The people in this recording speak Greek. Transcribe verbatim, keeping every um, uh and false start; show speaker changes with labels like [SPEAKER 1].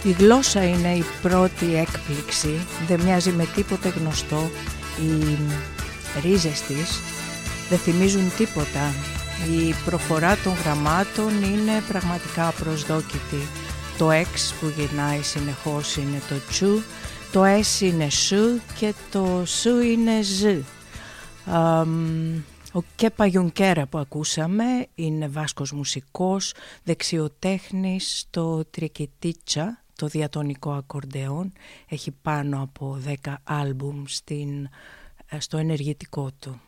[SPEAKER 1] Η γλώσσα είναι η πρώτη έκπληξη, δεν μοιάζει με τίποτε γνωστό. Οι ρίζες της δεν θυμίζουν τίποτα. Η προφορά των γραμμάτων είναι πραγματικά απροσδόκητη. Το X που γυρνάει συνεχώς είναι το τσου, το S είναι σου και το σου είναι ζ. Ο Κέπα Γιουνκέρα που ακούσαμε είναι Βάσκος μουσικός, δεξιοτέχνης στο τρικετίτσα, το διατονικό ακορντεόν. Έχει πάνω από δέκα άλμπουμ στην, στο ενεργητικό του.